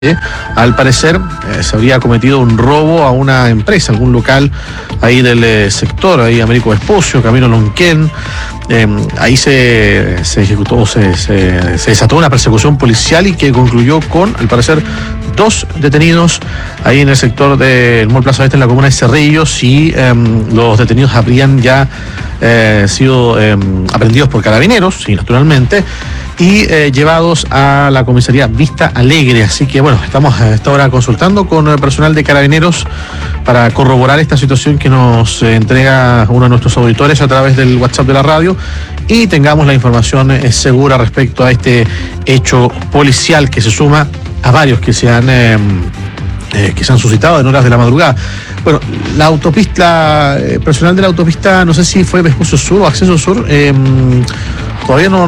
Al parecer se habría cometido un robo a una empresa, algún local ahí del sector, ahí Américo Vespucio, Camino Lonquén. Ahí se ejecutó, se desató una persecución policial y que concluyó con, al parecer, 2 detenidos ahí en el sector del Mall Plaza Oeste en la comuna de Cerrillos, y los detenidos habrían ya sido aprehendidos por carabineros, sí, naturalmente, y llevados a la comisaría Vista Alegre. Así que bueno, estamos a esta hora consultando con el personal de carabineros para corroborar esta situación que nos entrega uno de nuestros auditores a través del WhatsApp de la radio, y tengamos la información segura respecto a este hecho policial que se suma a varios que se han suscitado en horas de la madrugada. Bueno, la autopista, personal de la autopista, no sé si fue Vespucio Sur o Acceso Sur, todavía no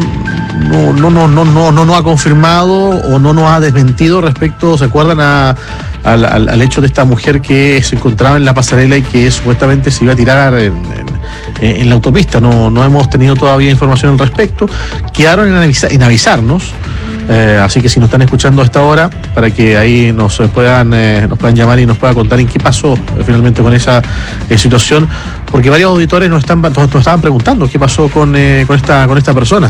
ha confirmado o no nos ha desmentido respecto, ¿se acuerdan? Al hecho de esta mujer que se encontraba en la pasarela y que supuestamente se iba a tirar en la autopista. No hemos tenido todavía información al respecto. Quedaron en avisarnos. Así que si nos están escuchando a esta hora, para que ahí nos puedan llamar y nos puedan contar en qué pasó finalmente con esa situación, porque varios auditores nos estaban preguntando qué pasó con esta persona.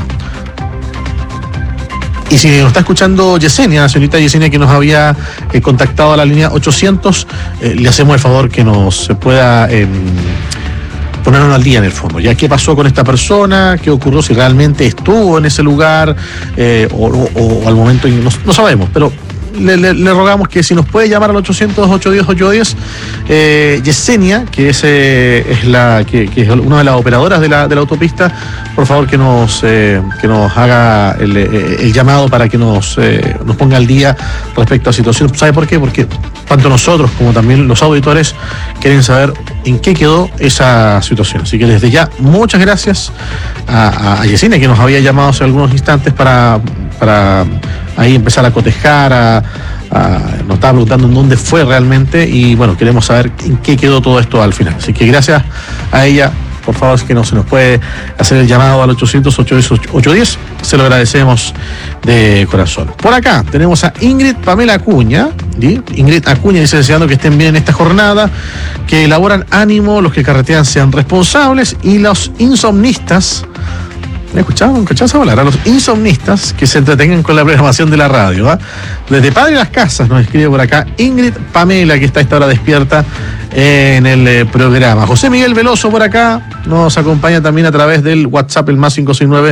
Y si nos está escuchando Yesenia, la señorita Yesenia, que nos había contactado a la línea 800, le hacemos el favor que nos pueda ponernos al día en el fondo. ¿Ya qué pasó con esta persona? ¿Qué ocurrió? Si realmente estuvo en ese lugar o al momento no sabemos, pero le rogamos que si nos puede llamar al 800-810-810, Yesenia, que es una de las operadoras de la autopista, por favor que nos haga el llamado para que nos ponga al día respecto a la situación. ¿Sabe por qué? Porque tanto nosotros como también los auditores quieren saber en qué quedó esa situación. Así que desde ya, muchas gracias a Yesenia, que nos había llamado hace algunos instantes para ahí empezar a cotejar, nos estaba preguntando en dónde fue realmente, y bueno, queremos saber en qué quedó todo esto al final. Así que gracias a ella. Por favor, es que se nos puede hacer el llamado al 800-810, se lo agradecemos de corazón. Por acá tenemos a Ingrid Pamela Acuña. ¿Sí? Ingrid Acuña dice: deseando que estén bien en esta jornada, que elaboran ánimo, los que carretean sean responsables, y los insomnistas, ¿me escuchaban hablar? A los insomnistas que se entretengan con la programación de la radio. Desde Padre Las Casas nos escribe por acá Ingrid Pamela, que está a esta hora despierta en el programa. José Miguel Veloso por acá nos acompaña también a través del WhatsApp, el más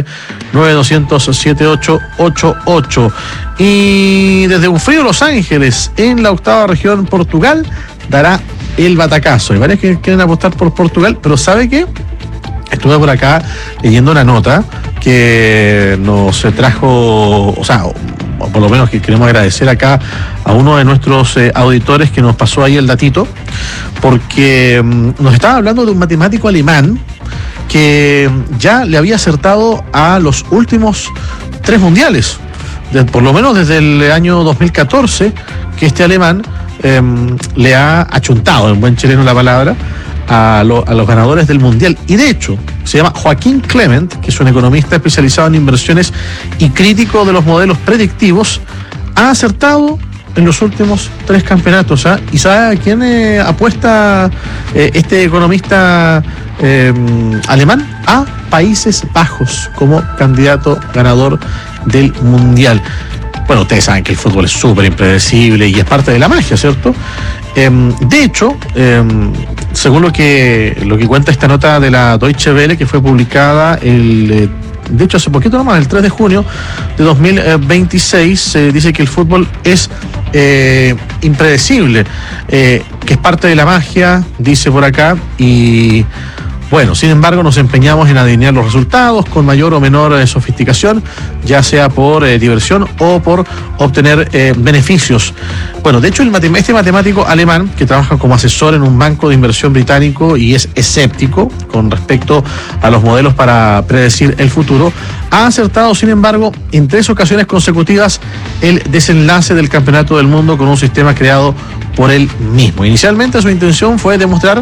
569-9200-7888. Y desde un frío Los Ángeles, en la 8ª región, Portugal, dará el batacazo. Hay varios que quieren apostar por Portugal, pero ¿sabe qué? Estuve por acá leyendo una nota que nos trajo, o sea, por lo menos que queremos agradecer acá a uno de nuestros auditores que nos pasó ahí el datito, porque nos estaba hablando de un matemático alemán que ya le había acertado a los últimos 3 mundiales, por lo menos desde el año 2014, que este alemán le ha achuntado, en buen chileno la palabra, a los ganadores del mundial. Y de hecho se llama Joaquín Clement, que es un economista especializado en inversiones y crítico de los modelos predictivos. Ha acertado en los últimos 3 campeonatos. ¿Y sabe a quién apuesta este economista alemán? A Países Bajos como candidato ganador del mundial. Bueno, ustedes saben que el fútbol es súper impredecible y es parte de la magia, ¿cierto? De hecho, según lo que cuenta esta nota de la Deutsche Welle, que fue publicada de hecho hace poquito nomás, el 3 de junio de 2026, dice que el fútbol es impredecible, que es parte de la magia, dice por acá, y bueno, sin embargo, nos empeñamos en adivinar los resultados con mayor o menor sofisticación, ya sea por diversión o por obtener beneficios. Bueno, de hecho, este matemático alemán, que trabaja como asesor en un banco de inversión británico y es escéptico con respecto a los modelos para predecir el futuro, ha acertado, sin embargo, en 3 ocasiones consecutivas el desenlace del Campeonato del Mundo con un sistema creado por él mismo. Inicialmente, su intención fue demostrar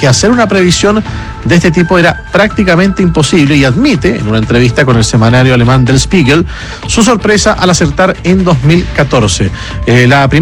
que hacer una previsión de este tipo era prácticamente imposible y admite, en una entrevista con el semanario alemán Der Spiegel, su sorpresa al acertar en 2014. La